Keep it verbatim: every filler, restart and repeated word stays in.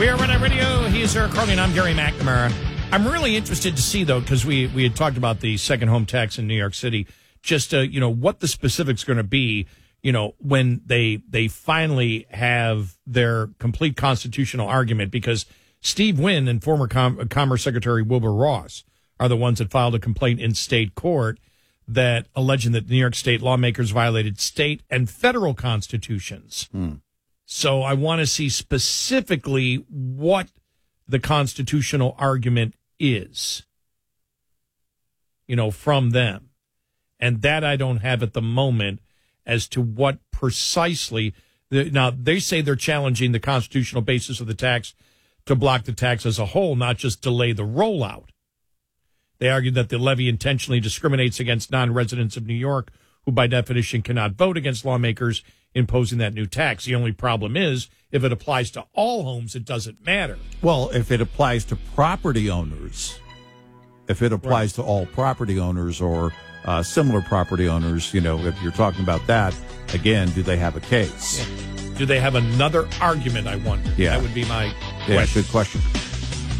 We are Red Eye Radio. He is Eric Carly, and I'm Gary McNamara. I'm really interested to see, though, because we, we had talked about the second home tax in New York City, just, uh, you know, what the specifics going to be, you know, when they they finally have their complete constitutional argument, because Steve Wynn and former Com- Commerce Secretary Wilbur Ross are the ones that filed a complaint in state court that alleging that New York State lawmakers violated state and federal constitutions. Hmm. So I want to see specifically what the constitutional argument is, you know, from them. And that I don't have at the moment as to what precisely. Now, they say they're challenging the constitutional basis of the tax to block the tax as a whole, not just delay the rollout. They argue that the levy intentionally discriminates against non-residents of New York, who by definition cannot vote against lawmakers imposing that new tax. The only problem is, if it applies to all homes, it doesn't matter. Well, if it applies to property owners, if it applies right. to all property owners or uh, similar property owners, you know, if you're talking about that, again, do they have a case? Yeah. Do they have another argument, I wonder? Yeah. That would be my yeah, question. Good question.